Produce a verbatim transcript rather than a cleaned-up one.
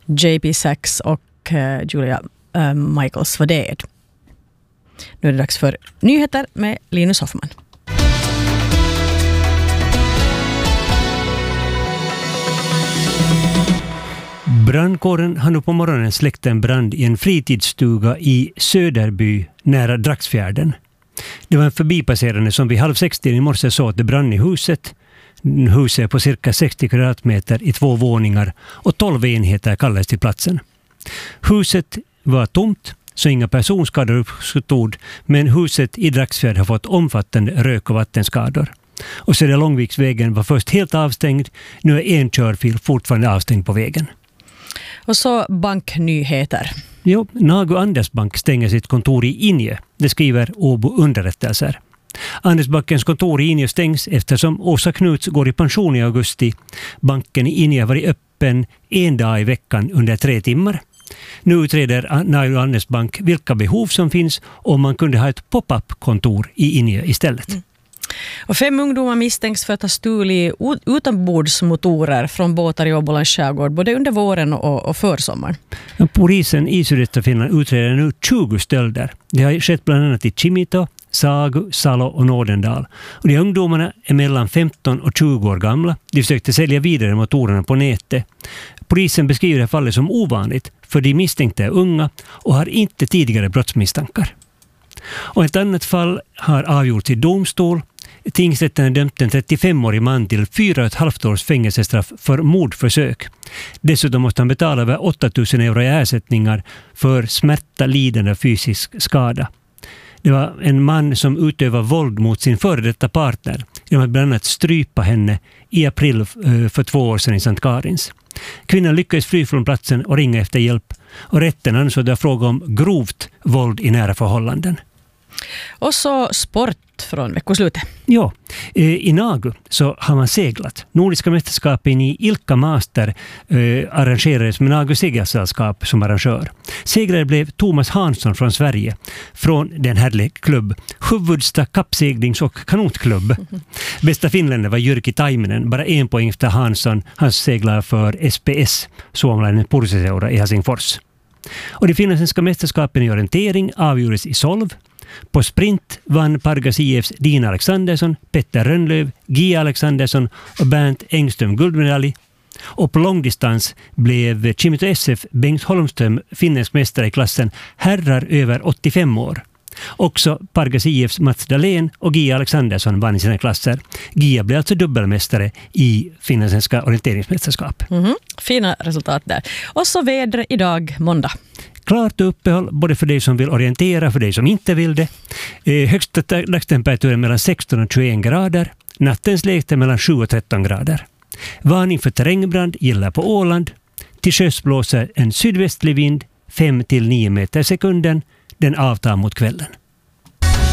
J P Sachs och uh, Julia uh, Michaels var död. Nu är det dags för nyheter med Linus Hoffman. Brandkåren har nu på morgonen släckt en brand i en fritidsstuga i Söderby nära Dragsfjärden. Det var en förbipasserande som vid halv sextio i morse såg att det brann i huset. Huset är på cirka sextio kvadratmeter i två våningar och tolv enheter kallades till platsen. Huset var tomt så inga personskador uppstod, men huset i Dragsfjärd har fått omfattande rök- och vattenskador. Och Södra Långviksvägen var först helt avstängd, nu är en körfil fortfarande avstängd på vägen. Och så banknyheter. Jo, Nagu Andesbank stänger sitt kontor i Inje. Det skriver Åbo underrättelser. Andesbankens kontor i Inje stängs eftersom Åsa Knuts går i pension i augusti. Banken i Inje har varit öppen en dag i veckan under tre timmar. Nu utreder Nagu Andesbank vilka behov som finns om man kunde ha ett pop-up-kontor i Inje istället. Mm. Och fem ungdomar misstänks för att ha stulit utombordsmotorer från båtar i Åbolands skärgård både under våren och, och försommaren. Polisen i sydöstra Finland utreder nu tjugo stölder. Det har skett bland annat i Kimito, Sagu, Salo och Nordendal. Och de ungdomarna är mellan femton och tjugo år gamla. De försökte sälja vidare motorerna på nätet. Polisen beskriver det fallet som ovanligt för de misstänkta är unga och har inte tidigare brottsmisstankar. Och ett annat fall har avgjorts i domstol. Tingsrätten har dömt en trettiofemårig man till fyra och ett halvt års fängelsestraff för mordförsök. Dessutom måste han betala över åtta tusen euro i ersättningar för smärta, lidande och fysisk skada. Det var en man som utövade våld mot sin före detta partner genom att bland annat strypa henne i april för två år sedan i Sankt Karins. Kvinnan lyckades fly från platsen och ringa efter hjälp. Och rätten ansåg det fråga om grovt våld i nära förhållanden. Och så sport från veckoslutet. Ja, i Nagu så har man seglat. Nordiska mästerskapen i Ilka Master eh, arrangerades med Nagu segelsällskap som arrangör. Segrare blev Thomas Hansson från Sverige från den härliga klubb Huvudsta kappseglings- och kanotklubb. Mm-hmm. Bästa finländare var Jyrki Taiminen, bara en poäng efter Hansson. Han seglar för S P S, Suomalainen Purseseura i Helsingfors. Och de finländska mästerskapen i orientering avgjordes i Solv. På sprint vann Pargas I F:s Dina Alexandersson, Petter Rönnlöv, Gia Alexandersson och Bernt Engström guldmedalj. Och på långdistans blev Kimito S F Bengt Holmström finländsk mästare i klassen herrar över åttiofem år. Också Pargas I F:s Mats Dahlén och Gia Alexandersson vann i sina klasser. Gia blev alltså dubbelmästare i finländska orienteringsmästerskap. Mm-hmm. Fina resultat där. Och så väder idag måndag. Klart uppehåll både för dig som vill orientera för dig som inte vill det. Eh, högsta dagstemperaturen mellan sexton och tjugoen grader. Nattens lägsta mellan sju och tretton grader. Varning för terrängbrand gäller på Åland. Till sjöss blåser en sydvästlig vind fem till nio meter sekunden. Den avtar mot kvällen.